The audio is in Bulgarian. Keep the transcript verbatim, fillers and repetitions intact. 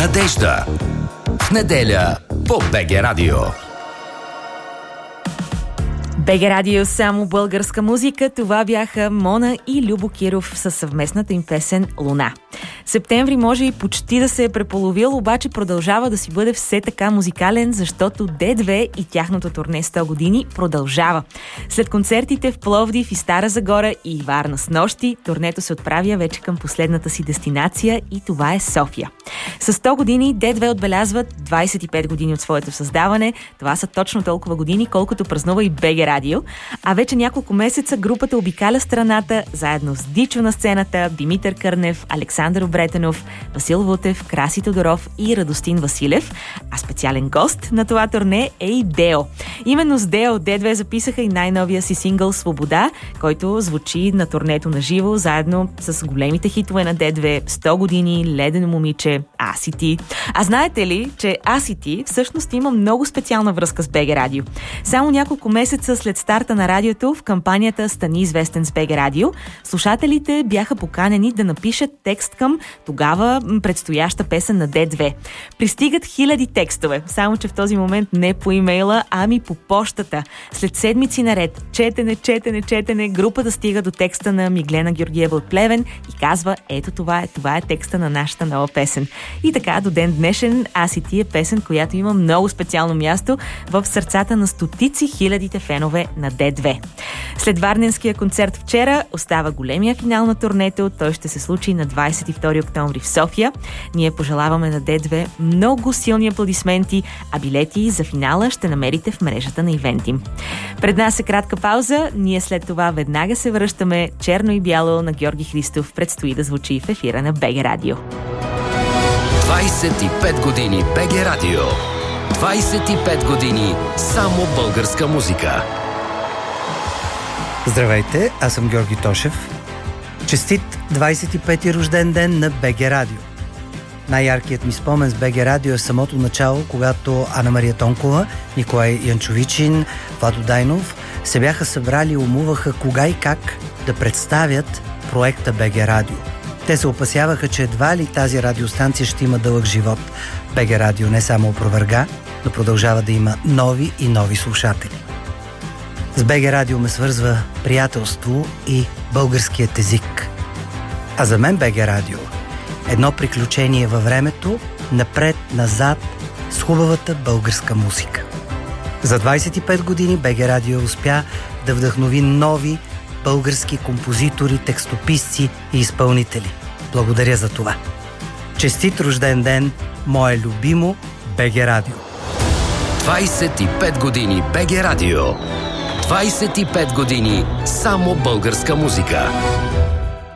Надежда. В неделя по БГ Радио. БГ Радио, само българска музика. Това бяха Мона и Любо Киров със съвместната им песен «Луна». Септември може и почти да се е преполовил, обаче продължава да си бъде все така музикален, защото Д две и тяхното турне сто години продължава. След концертите в Пловдив и Стара Загора и Варна с нощи, турнето се отправя вече към последната си дестинация и това е София. С сто години Д две отбелязват двайсет и пет години от своето създаване. Това са точно толкова години, колкото празнува и БГ Радио. А вече няколко месеца групата обикаля страната заедно с Дичо на сцената, Димитър Кърнев, Александър Бретенов, Васил Вутев, Краси Тодоров и Радостин Василев. А специален гост на това турне е и Део. Именно с Део Д две записаха и най-новия си сингъл «Свобода», който звучи на турнето на живо, заедно с големите хитове на Д две «сто години», «Ледено момиче», «Аз и ти». А знаете ли, че «Аз и ти» всъщност има много специална връзка с БГ Радио? Само няколко месеца след старта на радиото в кампанията «Стани известен с БГ Радио», слушателите бяха поканени да напишат текст към тогава предстояща песен на Д две. Пристигат хиляди текстове, само че в този момент не по имейла, ами по пощата. След седмици наред, четене, четене, четене, групата стига до текста на Миглена Георгиева от Плевен и казва: ето това е, това е текста на нашата нова песен. И така до ден днешен «Аз и ти» е песен, която има много специално място в сърцата на стотици хилядите фенове на Д две. След варненския концерт вчера остава големия финал на турнето. Той ще се случи на двайсет и втори октомври в София. Ние пожелаваме на Д две много силни аплодисменти, а билети за финала ще намерите в мрежата на ивенти. Пред нас е кратка пауза. Ние след това веднага се връщаме. Черно и бяло на Георги Христов предстои да звучи в ефира на БГ Радио. двайсет и пет години БГ Радио. двайсет и пет години само българска музика. Здравейте, аз съм Георги Тошев. Честит двайсет и пети рожден ден на БГ Радио. Най-яркият ми спомен с БГ Радио е самото начало, когато Ана Мария Тонкова, Николай Янчовичин, Владо Дайнов се бяха събрали и умуваха кога и как да представят проекта БГ Радио. Те се опасяваха, че едва ли тази радиостанция ще има дълъг живот. БГ Радио не само опроверга, но продължава да има нови и нови слушатели. С БГ Радио ме свързва приятелство и българският език. А за мен БГ Радио е едно приключение във времето, напред-назад с хубавата българска музика. За двайсет и пет години БГ Радио успя да вдъхнови нови български композитори, текстописци и изпълнители. Благодаря за това. Честит рожден ден, мое любимо БГ Радио. двайсет и пет години БГ Радио. двайсет и пет години само българска музика.